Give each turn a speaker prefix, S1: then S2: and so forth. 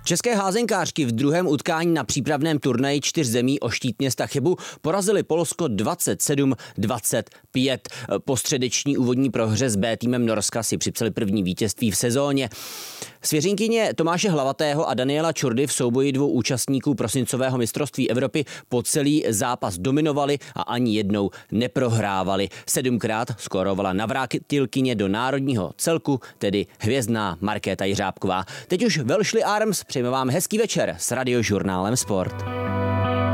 S1: České házenkářky v druhém utkání na přípravném turnaji 4 zemí o štít města Chebu porazili Polsko 27-25. Po středeční úvodní prohře s B týmem Norska si připsali první vítězství v sezóně. Svěřenkyně Tomáše Hlavatého a Daniela Čurdy v souboji 2 účastníků prosincového mistrovství Evropy po celý zápas dominovali a ani jednou neprohrávali. 7krát skórovala navrátilkyně do národního celku, tedy hvězdná Markéta Jiřábková. Teď už Velšli Arms, přejeme vám hezký večer s Radiožurnálem Sport.